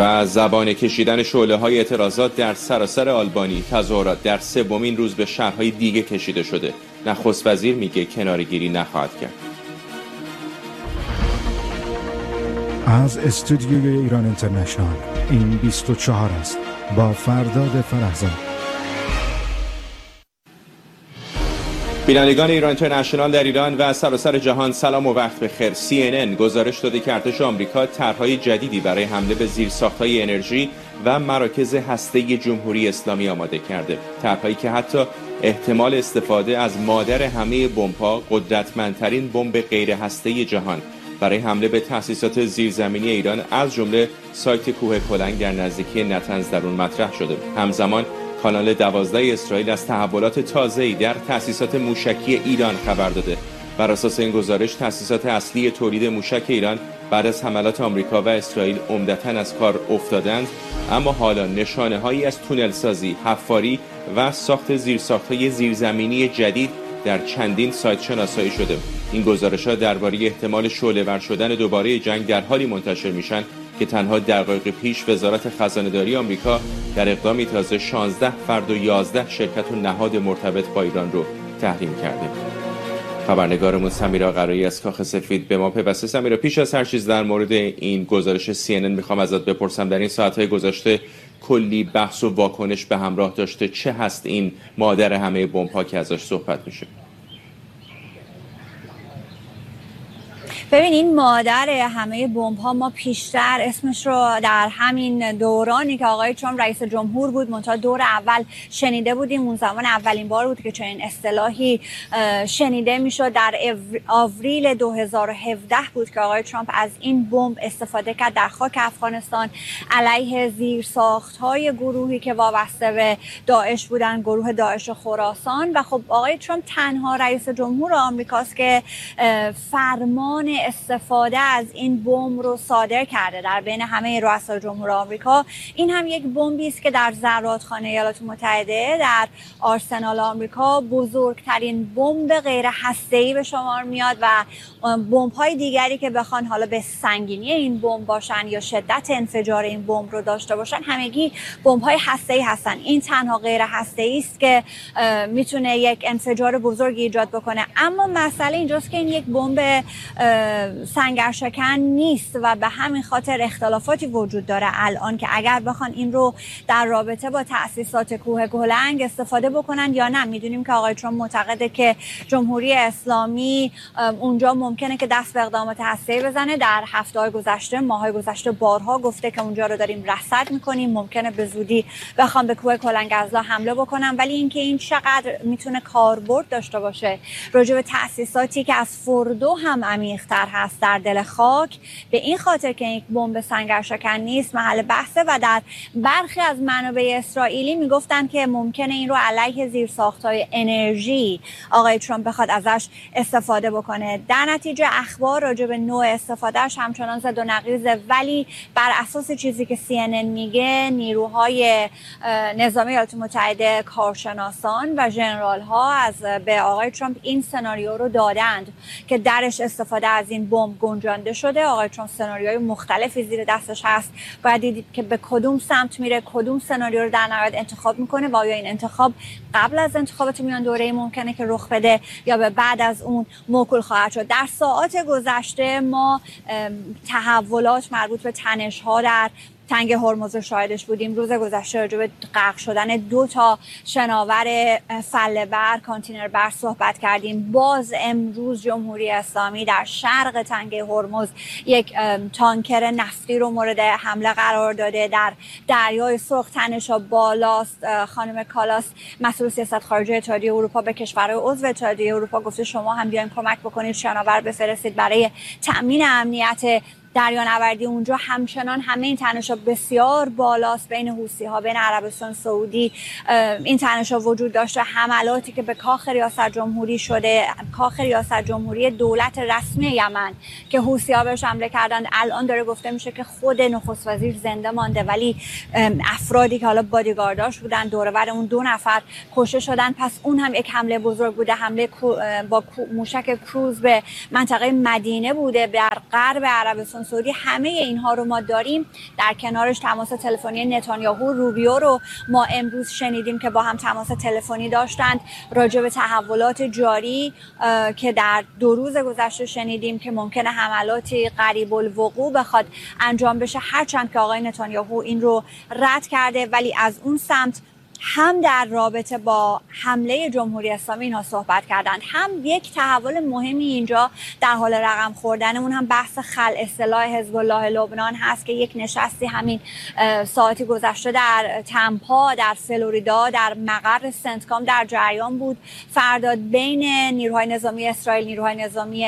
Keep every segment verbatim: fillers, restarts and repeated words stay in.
و زبان کشیدن شعله‌های اعتراضات در سراسر آلبانی، تظاهرات در سومین روز به شهرهای دیگه کشیده شده. نخست وزیر میگه کناره‌گیری نخواهد کرد. از استودیوی ایران اینترنشنال این بیست و چهار است با فرداد فرهزاد. بینندگان ایران اینترنشنال در ایران و سراسر جهان سلام و وقت بخیر. سی ان ان گزارش داده که ارتش آمریکا طرح‌های جدیدی برای حمله به زیرساخت‌های انرژی و مراکز هسته‌ای جمهوری اسلامی آماده کرده. طرح‌هایی که حتی احتمال استفاده از مادر همه بمب‌ها، قدرتمندترین بمب غیر هسته‌ای جهان، برای حمله به تأسیسات زیرزمینی ایران از جمله سایت کوه کلنگ در نزدیکی نتنز در اون مطرح شده. همزمان کانال دوازده اسرائیل از تحولات تازه‌ای در تأسیسات موشکی ایران خبر داده. بر اساس این گزارش تأسیسات اصلی تولید موشک ایران بعد از حملات آمریکا و اسرائیل عمدتاً از کار افتادند، اما حالا نشانه‌هایی از تونل سازی، حفاری و ساخت زیرساخت‌های زیرزمینی جدید در چندین سایت شناسایی شده. این گزارش‌ها درباره احتمال شعله‌ور شدن دوباره جنگ در حالی منتشر میشن که تنها دقایق پیش وزارت خزانه‌داری آمریکا در اقدامی تازه شانزده فرد و یازده شرکت و نهاد مرتبط با ایران رو تحریم کرده. خبرنگارمون سمیرا قرایی از کاخ سفید به ما پیوسته. سمیرا، پیش از هر چیز در مورد این گزارش سی ان ان میخوام ازت بپرسم، در این ساعت‌های گذشته کلی بحث و واکنش به همراه داشته. چه هست این مادر همه بمب‌ها که ازش صحبت میشه؟ ببین، این مادر همه بمب ها ما پیشتر اسمش رو در همین دورانی که آقای ترامپ رئیس جمهور بود منتها دور اول شنیده بودیم. اون زمان اولین بار بود که چنین اصطلاحی شنیده میشد. در آوریل دو هزار و هفده بود که آقای ترامپ از این بمب استفاده کرد در خاک افغانستان علیه زیرساخت های گروهی که وابسته به داعش بودن، گروه داعش خراسان. و خب آقای ترامپ تنها رئیس جمهور آمریکاست که فرمان استفاده از این بمب رو صادر کرده در بین همه رؤسای جمهور آمریکا. این هم یک بمبی است که در زرادخانه ایالات متحده در آرسنال آمریکا بزرگترین بمب غیر هسته‌ای به شمار میاد و بمب‌های دیگری که بخوان حالا به سنگینی این بمب باشن یا شدت انفجار این بمب رو داشته باشن همگی بمب‌های هسته‌ای هستن. این تنها غیر هسته‌ای است که میتونه یک انفجار بزرگی ایجاد بکنه. اما مسئله اینجاست که این یک بمب سنگرشکن نیست و به همین خاطر اختلافاتی وجود داره الان که اگر بخوان این رو در رابطه با تأسیسات کوه کلنگ استفاده بکنن یا نه. میدونیم که آقای ترامپ معتقده که جمهوری اسلامی اونجا ممکنه که دست به اقدامات هسته‌ای بزنه. در هفته‌های گذشته، ماه‌های گذشته بارها گفته که اونجا رو داریم رصد می‌کنیم، ممکنه به زودی بخوام به کوه کلنگ ازلا حمله بکنن. ولی اینکه این چقدر میتونه کاربرد داشته باشه راجع به تأسیساتی که از فردو هم عمیق‌تر هست در دل خاک، به این خاطر که یک بمب سنگرشکن نیست محل بحثه. و در برخی از منابع اسرائیلی میگفتن که ممکنه این رو علیه زیرساخت‌های انرژی آقای ترامپ بخواد ازش استفاده بکنه. در نتیجه اخبار راجع به نوع استفادهش همچنان زد و نقیضه، ولی بر اساس چیزی که سی ان ان میگه نیروهای نظامی ایالات متحده، کارشناسان و ژنرال ها از به آقای ترامپ این سناریو رو دادند که درش استفاده از این بمب گنجانده شده. آقای ترامپ سناریوهای مختلفی زیر دستش هست، باید دید که به کدوم سمت میره، کدوم سناریو رو در نهایت انتخاب میکنه و آیا این انتخاب قبل از انتخابات میان دوره‌ای ممکنه که رخ بده یا به بعد از اون موکول خواهد شد. در ساعات گذشته ما تحولات مربوط به تنش‌ها در تنگ هرمز شاهدش بودیم. روز گذشته راجع به غرق شدن دو تا شناور فله بر، کانتینر بر صحبت کردیم. باز امروز جمهوری اسلامی در شرق تنگ هرمز یک تانکر نفتی رو مورد حمله قرار داده. در دریای سرخ تنش‌ها بالاست. خانم کالاس مسئول سیاست خارجی اتحادیه اروپا به کشورهای عضو اتحادیه اروپا گفته شما هم بیاین کمک بکنید، شناور بفرستید برای تأمین امنیت دریانوردی اونجا. همچنان همه این تنش‌ها بسیار بالاست بین حوثی‌ها، بین عربستان سعودی. این تنش‌ها وجود داشته. حملاتی که به کاخ ریاست جمهوری شده، کاخ ریاست جمهوری دولت رسمی یمن که حوثی‌ها بهش حمله کردند، الان داره گفته میشه که خود نخست وزیر زنده مانده ولی افرادی که حالا بادیگارداش بودن دور و بر اون دو نفر کشته شدن. پس اون هم یک حمله بزرگ بوده، حمله با موشک کروز به منطقه مدینه بوده در غرب عربستان عربستان سعودی، همه اینها رو ما داریم. در کنارش تماس تلفنی نتانیاهو، روبیو رو ما امروز شنیدیم که با هم تماس تلفنی داشتند راجع به تحولات جاری که در دو روز گذشته شنیدیم که ممکنه حملاتی قریب الوقوع بخواد انجام بشه، هرچند که آقای نتانیاهو این رو رد کرده. ولی از اون سمت هم در رابطه با حمله جمهوری اسلامی اینها صحبت کردند، هم یک تحول مهمی اینجا در حال رقم خوردن اون هم بحث خلع سلاح حزب الله لبنان هست که یک نشستی همین ساعتی گذشته در تمپا در فلوریدا در مقر سنتکام در جریان بود. فردا بین نیروهای نظامی اسرائیل، نیروهای نظامی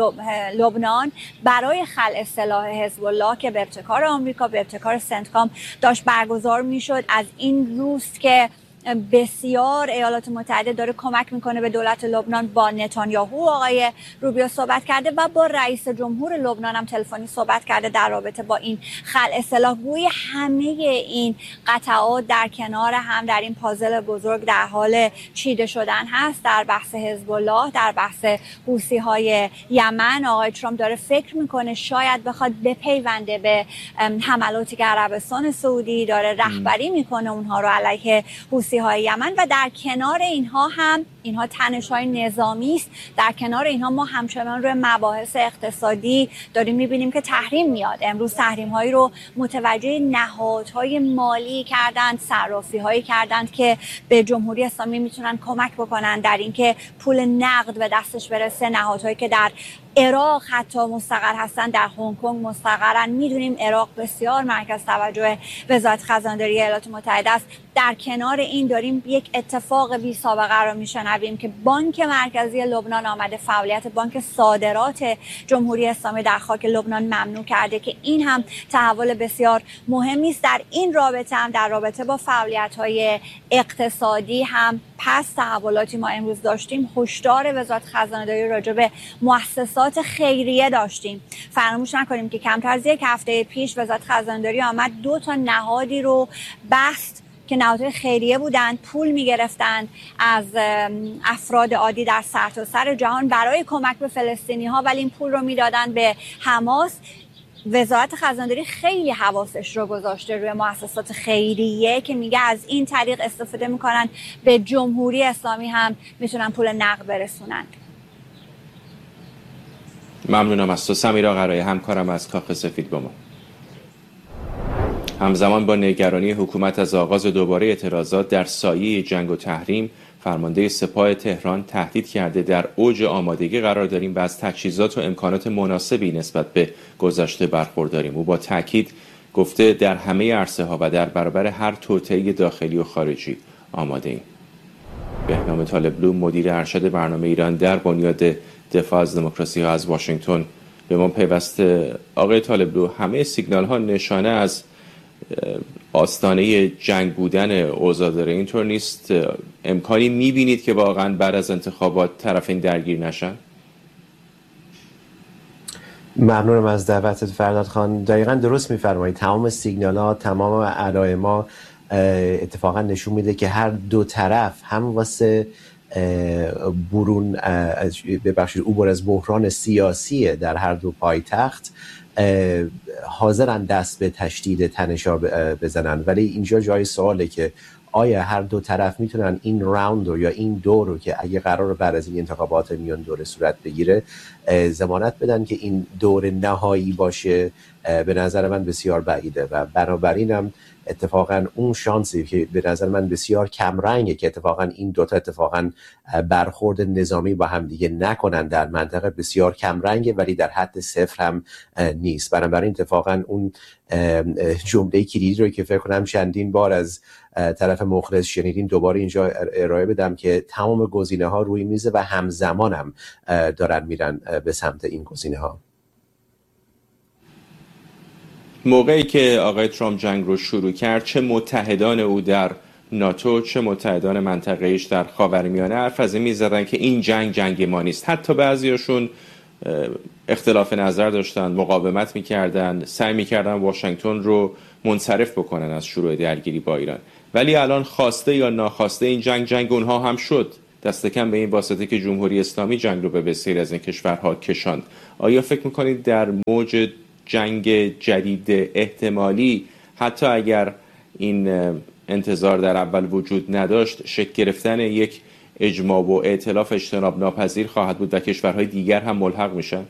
لبنان برای خلع سلاح حزب الله که به ابتکار آمریکا، به ابتکار سنتکام داشت برگزار میشد. از این روز که بسیار ایالات متحده داره کمک میکنه به دولت لبنان، با نتانیاهو آقای روبیو صحبت کرده و با رئیس جمهور لبنان هم تلفنی صحبت کرده در رابطه با این خلع سلاح. گویا همه این قطعات در کنار هم در این پازل بزرگ در حال چیده شدن هست. در بحث حزب الله، در بحث حوثی های یمن، آقای ترامپ داره فکر میکنه شاید بخواد بپیونده به حملاتی که عربستان سعودی داره رهبری میکنه اونها رو علیه حوثی های یمن، و در کنار اینها هم اینها تنش های نظامی است. در کنار اینها ما همچنان روی مباحث اقتصادی داریم میبینیم که تحریم میاد. امروز تحریم هایی رو متوجه نهادهای مالی کردند، صرافی هایی کردند که به جمهوری اسلامی میتونن کمک بکنن در اینکه پول نقد به دستش برسه. نهادهایی که در عراق حتی مستقر هستن، در هنگ کنگ مستقرن. میدونیم عراق بسیار مرکز توجه وزارت خزانداری ایالات متحده است. در کنار این داریم یک اتفاق بی سابقه رو میشنویم که بانک مرکزی لبنان آمده فعالیت بانک صادرات جمهوری اسلامی در خاک لبنان ممنوع کرده که این هم تحول بسیار مهمی است. در این رابطه هم در رابطه با فعالیت‌های اقتصادی هم پس تحولاتی ما امروز داشتیم. هشدار وزارت خزانه‌داری راجع به مؤسسات خیریه داشتیم. فراموش نکنیم که کمتر از یک هفته پیش وزارت خزانه‌داری آمد دو تا نهادی رو بست که نهادهای خیریه بودند، پول می‌گرفتند از افراد عادی در سرتاسر جهان برای کمک به فلسطینی‌ها، ولی این پول رو میدادن به حماس. وزارت خزانداری خیلی حواسش رو گذاشته روی مؤسسات خیریه که میگه از این طریق استفاده میکنن به جمهوری اسلامی هم میتونن پول نقد برسونن. ممنونم از تو سمیرا قرایی، همکارم از کاخ سفید با ما. همزمان با نگرانی حکومت از آغاز دوباره اعتراضات در سایه جنگ و تحریم، فرمانده سپاه تهران تهدید کرده در اوج آمادگی قرار داریم و از تجهیزات و امکانات مناسبی نسبت به گذشته برخورداریم. او با تاکید گفته در همه عرصه ها و در برابر هر توطئه داخلی و خارجی آماده ایم. بهنام طالبلو، مدیر ارشد برنامه ایران در بنیاد دفاع از دموکراسی ها از واشنگتن به ما پیوسته. آقای طالبلو، همه سیگنال ها نشانه از آستانه جنگ بودن اوضاع داره، اینطور نیست؟ امکانی میبینید که واقعا بعد از انتخابات طرفین درگیر نشن؟ ممنونم از دعوتت فرداد خان. دقیقاً درست میفرمایید. تمام سیگنالات، تمام علائم ما اتفاقا نشون میده که هر دو طرف هم واسه برون ببخشید عبور از بحران سیاسی در هر دو پایتخت حاضرن دست به تشدید تنش‌ها بزنن، ولی اینجا جای سواله که آیا هر دو طرف میتونن این راوند رو یا این دور رو که اگه قرار بعد از این انتخابات میان دوره صورت بگیره ضمانت بدن که این دور نهایی باشه؟ به نظر من بسیار بعیده و بنابراینم اتفاقا اون شانسی که به نظر من بسیار کمرنگه که اتفاقا این دوتا اتفاقا برخورد نظامی با هم دیگه نکنن در منطقه بسیار کمرنگه، ولی در حد صفر هم نیست. بنابراین اتفاقا اون جمله کلیدی رو که فکر کنم چندین بار از طرف مخلص شنیدین دوباره اینجا ارائه بدم که تمام گزینه ها روی میزه و همزمان هم دارن میرن به سمت این گزینه ها. موقعی که آقای ترامپ جنگ رو شروع کرد، چه متحدان او در ناتو چه متحدان منطقه‌ایش در خاورمیانه حرف از این می‌زدن که این جنگ جنگ ما نیست. حتی بعضیاشون اختلاف نظر داشتن، مقاومت می‌کردن، سعی می‌کردن واشنگتن رو منصرف بکنن از شروع درگیری با ایران. ولی الان خواسته یا ناخواسته این جنگ جنگ اونها هم شد. دست کم به این واسطه که جمهوری اسلامی جنگ رو به بسیاری از این کشورها کشاند. آیا فکر می‌کنید در موج جنگ جدید احتمالی، حتی اگر این انتظار در اول وجود نداشت، شکل گرفتن یک اجماع و ائتلاف اجتناب ناپذیر خواهد بود و کشورهای دیگر هم ملحق میشن؟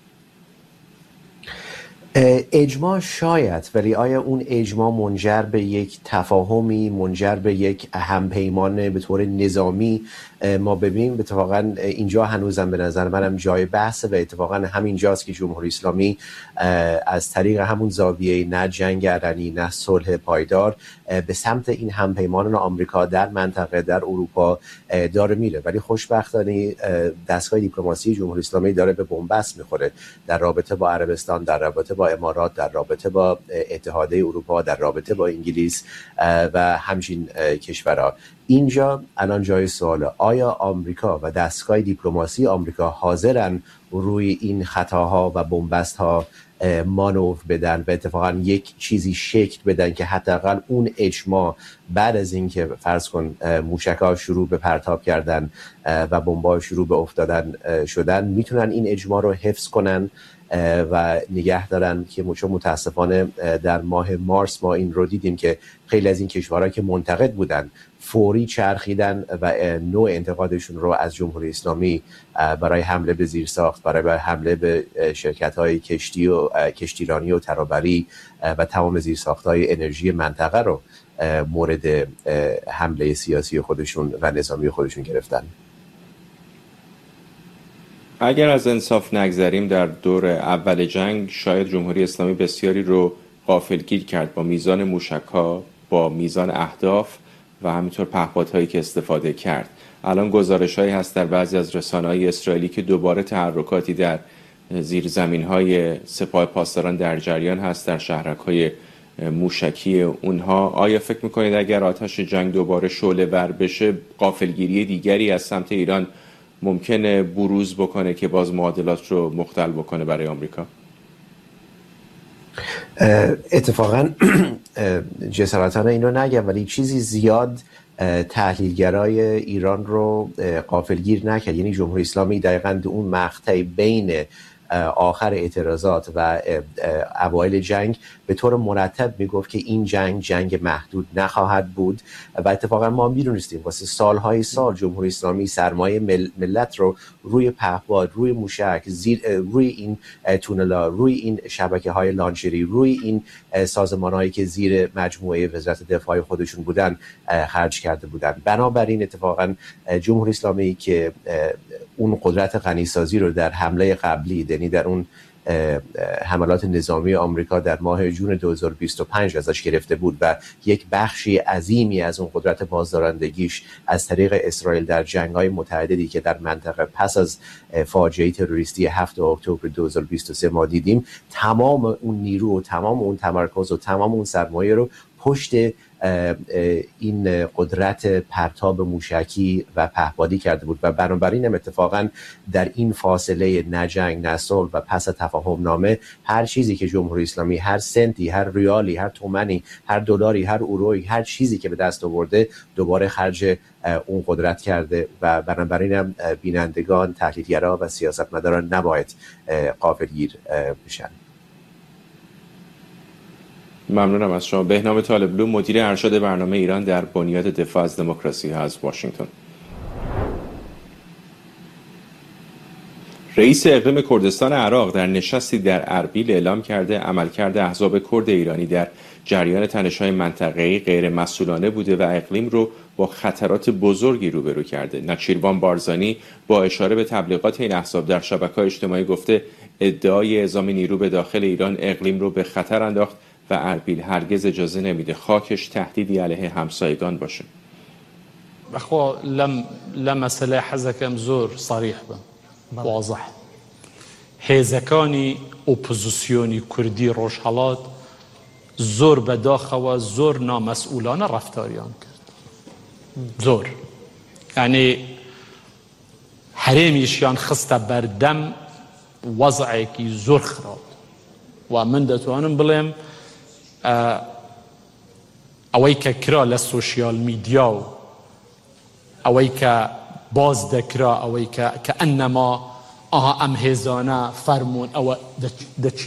اجماع شاید، ولی آیا اون اجماع منجر به یک تفاهمی، منجر به یک همپیمان به طور نظامی ما ببینیم؟ اتفاقا اینجا هنوزم به نظر منم جای بحثه و اتفاقا همین جاست که جمهوری اسلامی از طریق همون زاویه نه جنگ علنی نه صلح پایدار به سمت این همپیمانان آمریکا در منطقه، در اروپا داره میره. ولی خوشبختانه دستگاه دیپلماسی جمهوری اسلامی داره به بنبست میخوره در رابطه با عربستان، در رابطه با امارات، در رابطه با اتحادیه اروپا، در رابطه با انگلیس و همچین کشورها. اینجا الان جای سواله، آیا آمریکا و دستگاه دیپلماسی آمریکا حاضرن روی این خطاها و بنبست‌ها مانور بدن و اتفاقا یک چیزی شکل بدن که حداقل اون اجماع بعد از اینکه فرض کن موشک‌ها شروع به پرتاب کردن و بمب‌ها شروع به افتادن شدن، میتونن این اجماع رو حفظ کنن و نگه دارن؟ که چون متاسفانه در ماه مارس ما این رو دیدیم که خیلی از این کشورها که منتقد بودن فوری چرخیدن و نوع انتقادشون رو از جمهوری اسلامی برای حمله به زیرساخت، برای حمله به شرکت‌های کشتی و کشتیرانی و ترابری و تمام زیرساخت‌های انرژی منطقه رو مورد حمله سیاسی خودشون و نظامی خودشون گرفتن. اگر از انصاف نگذریم، در دور اول جنگ شاید جمهوری اسلامی بسیاری رو غافلگیر کرد با میزان موشک‌ها، با میزان اهداف و همینطور پهپادهایی که استفاده کرد. الان گزارش‌هایی هست در بعضی از رسانه‌های اسرائیلی که دوباره تحرکاتی در زیرزمین‌های سپاه پاسداران در جریان هست، در شهرک‌های موشکی اونها. آیا فکر می‌کنید اگر آتش جنگ دوباره شعله‌ور بشه، غافلگیری دیگری از سمت ایران ممکنه بروز بکنه که باز معادلات رو مختل بکنه برای آمریکا؟ اتفاقا جسارتانه اینو نگم، ولی چیزی زیاد تحلیلگرای ایران رو غافلگیر نکرد. یعنی جمهوری اسلامی دقیقاً اون مقطع بین آخر اعتراضات و اوایل جنگ به طور مرتب میگفت که این جنگ جنگ محدود نخواهد بود و اتفاقا ما میدونستیم واسه سالهای سال جمهوری اسلامی سرمایه مل، ملت رو روی پهپاد، روی موشک، زیر روی این تونلا، روی این شبکه‌های لانچری، روی این سازمان‌هایی که زیر مجموعه وزارت دفاع خودشون بودن خرج کرده بودن. بنابراین اتفاقا جمهوری اسلامی که اون قدرت غنیسازی رو در حمله قبلی، یعنی در اون حملات نظامی آمریکا در ماه جون دو هزار و بیست و پنج ازش گرفته بود و یک بخشی عظیمی از اون قدرت بازدارندگیش از طریق اسرائیل در جنگ‌های متعددی که در منطقه پس از فاجعه تروریستی هفتم اکتبر دو هزار و بیست و سه ما دیدیم، تمام اون نیرو و تمام اون تمرکز و تمام اون سرمایه رو پشت این قدرت پرتاب موشکی و پهپادی کرده بود و بنابراین هم اتفاقا در این فاصله نه جنگ نه صلح و پس تفاهم نامه هر چیزی که جمهوری اسلامی، هر سنتی، هر ریالی، هر تومنی، هر دلاری، هر اوروی، هر چیزی که به دست آورده دوباره خرج اون قدرت کرده و بنابراین هم بینندگان، تحلیلگرا و سیاستمداران نباید غافلگیر بشن. ممنونم از شما. بهنام طالبلو، مدیر ارشد برنامه ایران در بنیاد دفاع از دموکراسی از واشنگتن. رئیس اقلیم کردستان عراق در نشستی در اربیل اعلام کرده عملکرد احزاب کرد ایرانی در جریان تنش‌های منطقه‌ای غیر مسئولانه بوده و اقلیم رو با خطرات بزرگی روبرو کرده. نچیروان بارزانی با اشاره به تبلیغات این احزاب در شبکه‌های اجتماعی گفته ادعای اعزام نیرو به داخل ایران اقلیم رو به خطر انداخت و اربیل هرگز اجازه نمیده خاکش تهدیدی علیه همسایگان باشه. اخو لم لم مسئله حزکم زور صریح بم واضح. حیزکانی اپوزیسیونی کردی روشهلات زور بداخه و زور نامسئولانه رفتاریان کرد. زور یعنی حریمیشیان خسته بردم وضعی که زور خراب و من دتوانم بلیم اوی که کرا لسوشیال میدیا و اوی که باز دکرا اوی که انما آها ام هزانه فرمون او دچی